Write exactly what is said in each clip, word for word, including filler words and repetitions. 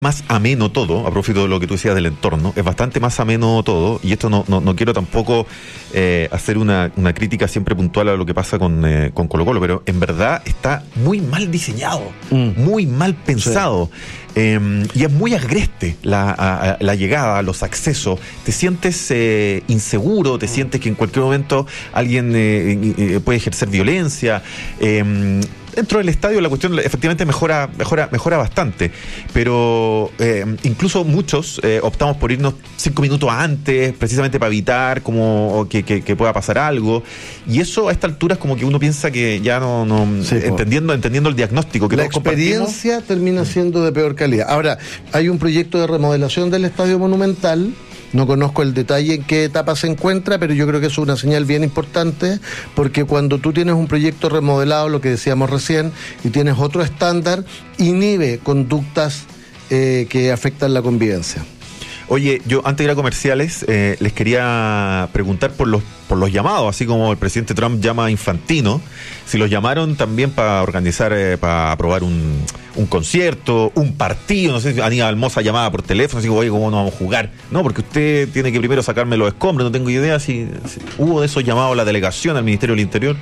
más ameno todo, a propósito de lo que tú decías del entorno, es bastante más ameno todo, y esto no, no, no quiero tampoco eh, hacer una, una crítica siempre puntual a lo que pasa con, eh, con Colo-Colo, pero en verdad está muy mal diseñado, mm. muy mal pensado, sí. eh, y es muy agreste la, a, a, la llegada, los accesos, te sientes eh, inseguro, te mm. sientes que en cualquier momento alguien eh, eh, puede ejercer violencia. eh, Dentro del estadio la cuestión efectivamente mejora mejora mejora bastante, pero eh, incluso muchos eh, optamos por irnos cinco minutos antes, precisamente para evitar como que, que, que pueda pasar algo, y eso a esta altura es como que uno piensa que ya no, no sí, entendiendo entendiendo el diagnóstico que la experiencia termina siendo de peor calidad. Ahora, hay un proyecto de remodelación del Estadio Monumental. No conozco el detalle en qué etapa se encuentra, pero yo creo que eso es una señal bien importante, porque cuando tú tienes un proyecto remodelado, lo que decíamos recién, y tienes otro estándar, inhibe conductas eh, que afectan la convivencia. Oye, yo antes de ir a comerciales, eh, les quería preguntar por los por los llamados, así como el presidente Trump llama a Infantino, si los llamaron también para organizar, eh, para aprobar un, un concierto, un partido, no sé si Aníbal Mosa llamaba por teléfono, así como, oye, ¿cómo no vamos a jugar? No, porque usted tiene que primero sacarme los escombros, no tengo idea si, si hubo de esos llamados a la delegación, al Ministerio del Interior.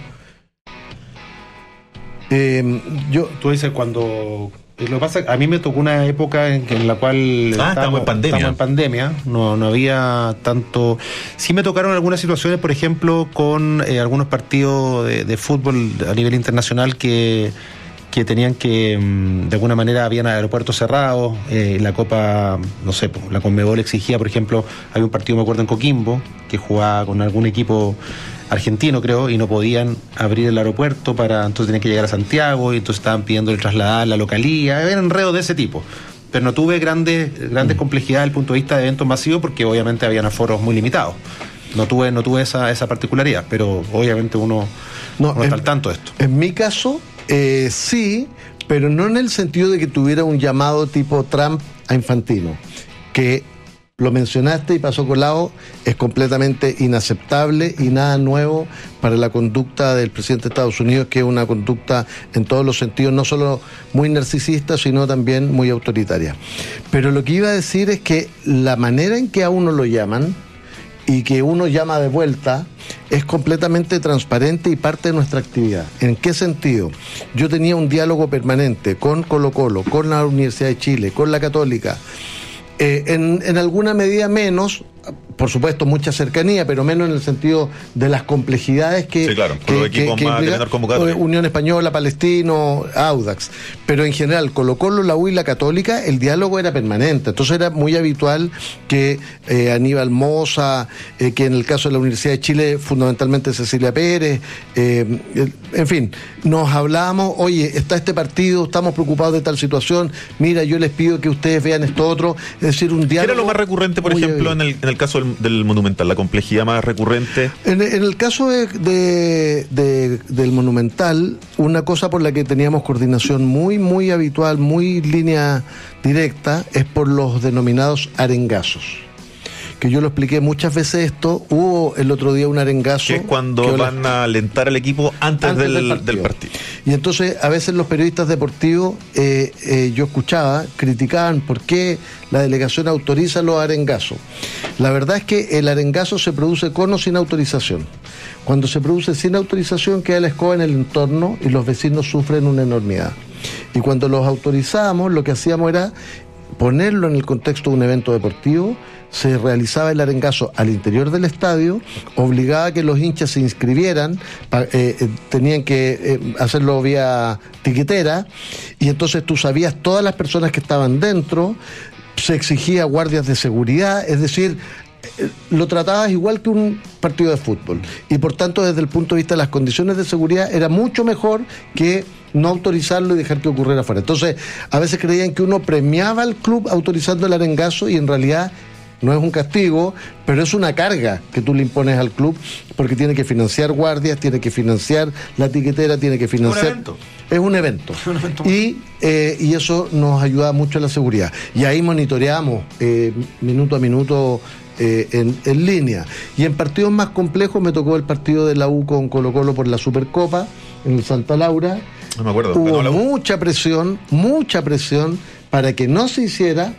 Eh, yo, tú dices cuando... Lo que pasa, a mí me tocó una época en, en la cual ah, estamos en pandemia, estamos en pandemia, no, no había tanto. Sí me tocaron algunas situaciones, por ejemplo, con eh, algunos partidos de, de fútbol a nivel internacional que, que tenían que, de alguna manera, habían aeropuertos cerrados, eh, la Copa, no sé, la Conmebol exigía, por ejemplo, hay un partido, me acuerdo, en Coquimbo, que jugaba con algún equipo argentino, creo, y no podían abrir el aeropuerto para, entonces tenían que llegar a Santiago, y entonces estaban pidiendo el trasladar la localía, había enredos de ese tipo. Pero no tuve grandes, grandes mm. complejidades desde el punto de vista de eventos masivos, porque obviamente habían aforos muy limitados. No tuve, no tuve esa, esa particularidad, pero obviamente uno no, no está al tanto de esto. En mi caso, eh, sí, pero no en el sentido de que tuviera un llamado tipo Trump a Infantino, que lo mencionaste y pasó colado, es completamente inaceptable y nada nuevo para la conducta del presidente de Estados Unidos, que es una conducta en todos los sentidos, no solo muy narcisista, sino también muy autoritaria. Pero lo que iba a decir es que la manera en que a uno lo llaman y que uno llama de vuelta es completamente transparente y parte de nuestra actividad. ¿En qué sentido? Yo tenía un diálogo permanente con Colo-Colo, con la Universidad de Chile, con la Católica. Eh, en, en alguna medida menos, por supuesto mucha cercanía, pero menos en el sentido de las complejidades que... Sí, claro, con los equipos que, que más de menor convocatoria. Unión Española, Palestino, Audax. Pero en general, Colo-Colo, la U y la Católica, el diálogo era permanente. Entonces era muy habitual que eh, Aníbal Mosa, eh, que en el caso de la Universidad de Chile, fundamentalmente Cecilia Pérez, eh, en fin, nos hablábamos, oye, está este partido, estamos preocupados de tal situación, mira, yo les pido que ustedes vean esto otro, es decir, un diálogo... ¿Qué era lo más recurrente, por ejemplo, en el, en el caso del, del Monumental, la complejidad más recurrente? En, en el caso de, de, de, del Monumental, una cosa por la que teníamos coordinación muy, muy habitual, muy línea directa, es por los denominados arengazos. Que yo lo expliqué muchas veces esto. Hubo el otro día un arengazo. Que es cuando que van la... a alentar al equipo antes, antes del, del, partido. del partido. Y entonces a veces los periodistas deportivos, eh, eh, yo escuchaba, criticaban por qué la delegación autoriza los arengazos. La verdad es que el arengazo se produce con o sin autorización. Cuando se produce sin autorización queda la escoba en el entorno y los vecinos sufren una enormidad. Y cuando los autorizábamos, lo que hacíamos era ponerlo en el contexto de un evento deportivo. Se realizaba el arengazo al interior del estadio, obligaba a que los hinchas se inscribieran, eh, eh, tenían que eh, hacerlo vía tiquetera, y entonces tú sabías todas las personas que estaban dentro, se exigía guardias de seguridad, es decir, eh, lo tratabas igual que un partido de fútbol, y por tanto desde el punto de vista de las condiciones de seguridad era mucho mejor que no autorizarlo y dejar que ocurriera afuera. Entonces a veces creían que uno premiaba al club autorizando el arengazo, y en realidad no es un castigo, pero es una carga que tú le impones al club, porque tiene que financiar guardias, tiene que financiar la tiquetera, tiene que financiar... Un evento. Es un evento. Es un evento. Y, eh, y eso nos ayuda mucho a la seguridad. Y ahí monitoreamos eh, minuto a minuto eh, en, en línea. Y en partidos más complejos me tocó el partido de la U con Colo-Colo por la Supercopa, en el Santa Laura. No me acuerdo. Hubo mucha presión, mucha presión para que no se hiciera